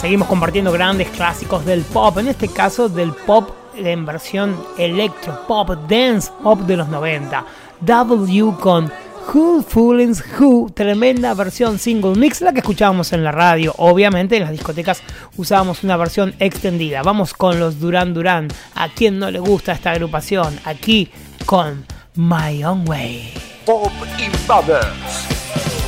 seguimos compartiendo grandes clásicos del pop, en este caso del pop en versión electro pop, dance pop de los 90. W con Who Foolings Who, tremenda versión single mix, la que escuchábamos en la radio. Obviamente en las discotecas usábamos una versión extendida. Vamos con los Duran Duran. ¿A quién no le gusta esta agrupación? Aquí con My Own Way. Pop y Brothers.